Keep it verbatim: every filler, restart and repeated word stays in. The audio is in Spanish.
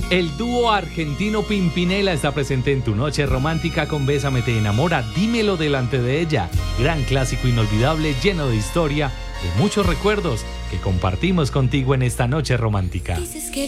El dúo argentino Pimpinela está presente en tu noche romántica con Bésame te enamora, dímelo delante de ella. Gran clásico inolvidable, lleno de historia, de muchos recuerdos que compartimos contigo en esta noche romántica.